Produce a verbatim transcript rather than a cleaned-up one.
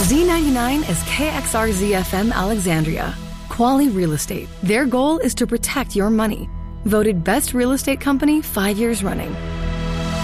Z ninety-nine is K X R Z F M Alexandria. Quali Real Estate. Their goal is to protect your money. Voted best real estate company five years running.